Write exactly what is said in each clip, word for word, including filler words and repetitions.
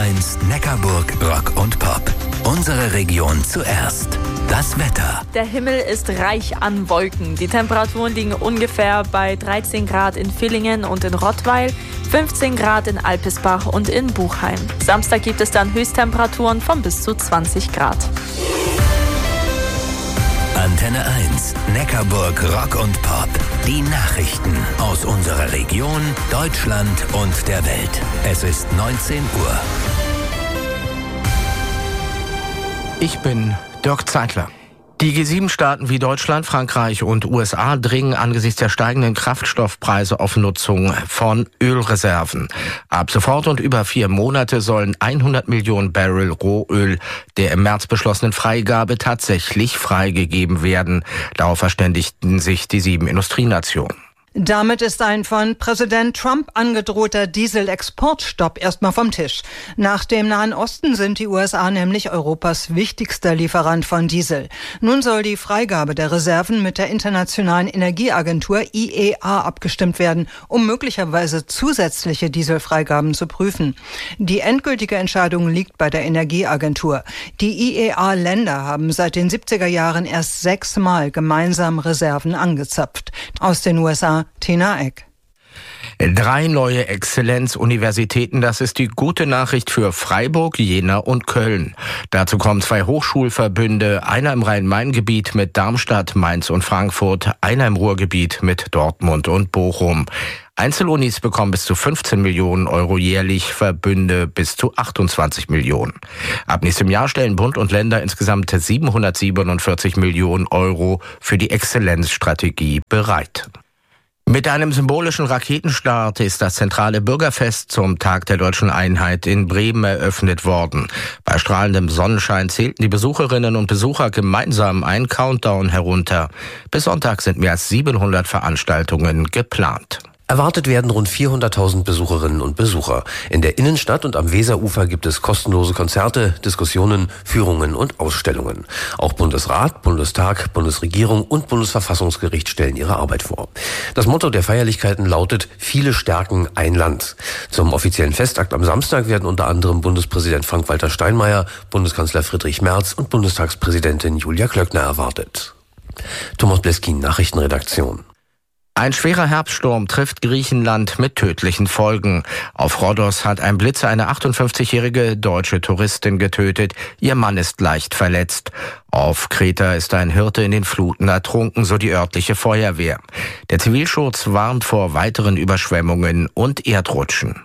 eins Neckarburg Rock und Pop. Unsere Region zuerst. Das Wetter. Der Himmel ist reich an Wolken. Die Temperaturen liegen ungefähr bei dreizehn Grad in Villingen und in Rottweil, fünfzehn Grad in Alpesbach und in Buchheim. Samstag gibt es dann Höchsttemperaturen von bis zu zwanzig Grad. Antenne eins Neckarburg Rock und Pop. Die Nachrichten aus unserer Region, Deutschland und der Welt. Es ist neunzehn Uhr. Ich bin Dirk Zeitler. Die G sieben Staaten wie Deutschland, Frankreich und U S A dringen angesichts der steigenden Kraftstoffpreise auf Nutzung von Ölreserven. Ab sofort und über vier Monate sollen hundert Millionen Barrel Rohöl der im März beschlossenen Freigabe tatsächlich freigegeben werden. Darauf verständigten sich die sieben Industrienationen. Damit ist ein von Präsident Trump angedrohter Dieselexportstopp erstmal vom Tisch. Nach dem Nahen Osten sind die U S A nämlich Europas wichtigster Lieferant von Diesel. Nun soll die Freigabe der Reserven mit der Internationalen Energieagentur I E A abgestimmt werden, um möglicherweise zusätzliche Dieselfreigaben zu prüfen. Die endgültige Entscheidung liegt bei der Energieagentur. Die I E A-Länder haben seit den siebziger Jahren erst sechsmal gemeinsam Reserven angezapft. Aus den U S A Tina Eck. Drei neue Exzellenzuniversitäten, das ist die gute Nachricht für Freiburg, Jena und Köln. Dazu kommen zwei Hochschulverbünde, einer im Rhein-Main-Gebiet mit Darmstadt, Mainz und Frankfurt, einer im Ruhrgebiet mit Dortmund und Bochum. Einzelunis bekommen bis zu fünfzehn Millionen Euro jährlich, Verbünde bis zu achtundzwanzig Millionen. Ab nächstem Jahr stellen Bund und Länder insgesamt siebenhundertsiebenundvierzig Millionen Euro für die Exzellenzstrategie bereit. Mit einem symbolischen Raketenstart ist das zentrale Bürgerfest zum Tag der Deutschen Einheit in Bremen eröffnet worden. Bei strahlendem Sonnenschein zählten die Besucherinnen und Besucher gemeinsam einen Countdown herunter. Bis Sonntag sind mehr als siebenhundert Veranstaltungen geplant. Erwartet werden rund vierhunderttausend Besucherinnen und Besucher. In der Innenstadt und am Weserufer gibt es kostenlose Konzerte, Diskussionen, Führungen und Ausstellungen. Auch Bundesrat, Bundestag, Bundesregierung und Bundesverfassungsgericht stellen ihre Arbeit vor. Das Motto der Feierlichkeiten lautet: Viele stärken ein Land. Zum offiziellen Festakt am Samstag werden unter anderem Bundespräsident Frank-Walter Steinmeier, Bundeskanzler Friedrich Merz und Bundestagspräsidentin Julia Klöckner erwartet. Thomas Bleskin, Nachrichtenredaktion. Ein schwerer Herbststurm trifft Griechenland mit tödlichen Folgen. Auf Rhodos hat ein Blitzer eine achtundfünfzigjährige deutsche Touristin getötet. Ihr Mann ist leicht verletzt. Auf Kreta ist ein Hirte in den Fluten ertrunken, so die örtliche Feuerwehr. Der Zivilschutz warnt vor weiteren Überschwemmungen und Erdrutschen.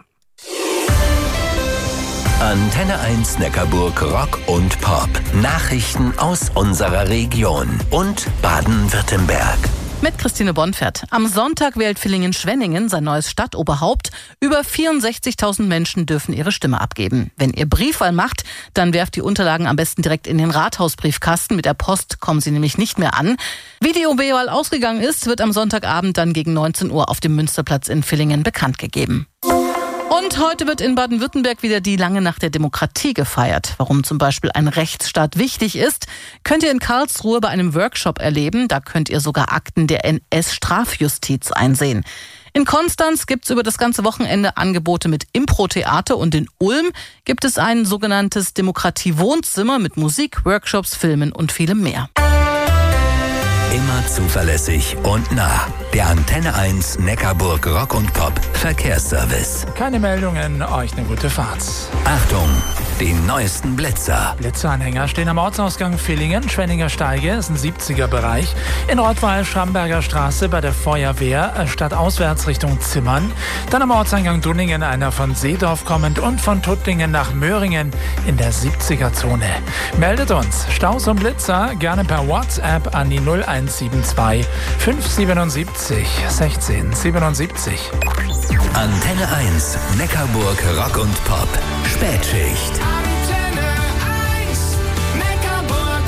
Antenne eins Neckarburg Rock und Pop. Nachrichten aus unserer Region und Baden-Württemberg. Mit Christine Bonfert. Am Sonntag wählt Villingen-Schwenningen sein neues Stadtoberhaupt. Über vierundsechzigtausend Menschen dürfen ihre Stimme abgeben. Wenn ihr Briefwahl macht, dann werft die Unterlagen am besten direkt in den Rathausbriefkasten. Mit der Post kommen sie nämlich nicht mehr an. Wie die O B-Wahl ausgegangen ist, wird am Sonntagabend dann gegen neunzehn Uhr auf dem Münsterplatz in Villingen bekannt gegeben. Und heute wird in Baden-Württemberg wieder die lange Nacht der Demokratie gefeiert. Warum zum Beispiel ein Rechtsstaat wichtig ist, könnt ihr in Karlsruhe bei einem Workshop erleben. Da könnt ihr sogar Akten der N S-Strafjustiz einsehen. In Konstanz gibt's über das ganze Wochenende Angebote mit Impro-Theater und in Ulm gibt es ein sogenanntes Demokratie-Wohnzimmer mit Musik, Workshops, Filmen und vielem mehr. Immer zuverlässig und nah. Der Antenne eins Neckarburg Rock und Pop Verkehrsservice. Keine Meldungen, euch eine gute Fahrt. Achtung, die neuesten Blitzer. Blitzeranhänger stehen am Ortsausgang Villingen, Schwenninger Steige, ist ein siebziger Bereich. In Rottweil, Schramberger Straße bei der Feuerwehr, stadtauswärts Richtung Zimmern. Dann am Ortseingang Dunningen einer von Seedorf kommend und von Tuttlingen nach Möhringen in der siebziger Zone. Meldet uns Staus und Blitzer gerne per WhatsApp an die null eins sieben zwei fünf siebenundsiebzig sechzehn siebenundsiebzig. Antenne eins Neckarburg Rock und Pop Spätschicht. Antenne eins Neckarburg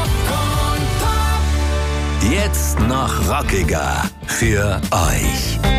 Rock und Pop. Jetzt noch rockiger für euch.